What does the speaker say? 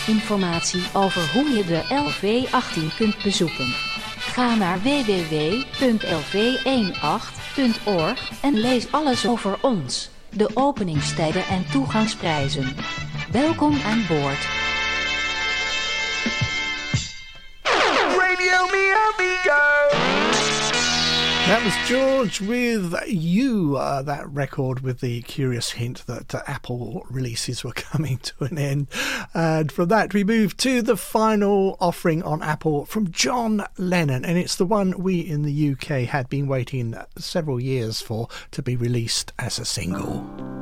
Informatie over hoe je de LV18 kunt bezoeken. Ga naar www.lv18.org en lees alles over ons, de openingstijden en toegangsprijzen. Welkom aan boord. Radio me amigo. That was George with You, that record with the curious hint that Apple releases were coming to an end. And from that we move to the final offering on Apple from John Lennon, and it's the one we in the UK had been waiting several years for to be released as a single.